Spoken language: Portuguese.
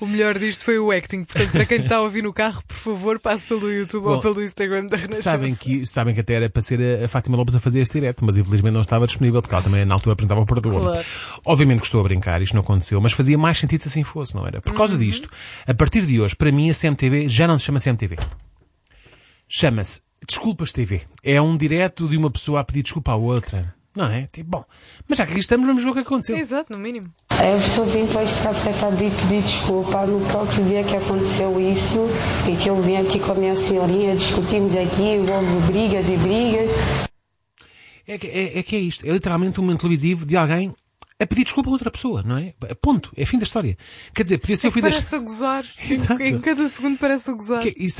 melhor disto foi o acting. Portanto, para quem está a ouvir no carro, por favor, passe pelo YouTube ou pelo Instagram da Renascença. Sabem que até era para ser a Fátima Lopes a fazer este direto, mas infelizmente não estava disponível, porque ela também na altura apresentava o Perdoa-me. Claro. Obviamente que estou a brincar, isto não aconteceu, mas fazia mais sentido se assim fosse, não era? Por causa disto, a partir de hoje, para mim a CMTV já não se chama CMTV. Chama-se Desculpas TV. É um direto de uma pessoa a pedir desculpa à outra. Não é? Tipo, bom, mas já que aqui estamos, vamos ver o que aconteceu. Exato, no mínimo. Eu só vim para este café para pedir desculpa no próprio dia que aconteceu isso e que eu vim aqui com a minha senhorinha, discutimos aqui, houve brigas e brigas. É que é isto. É literalmente um momento televisivo de alguém a pedir desculpa a outra pessoa, não é? Ponto. É fim da história. Quer dizer, podia ser o fim da... Parece a gozar. Exato. Em cada segundo parece a gozar. E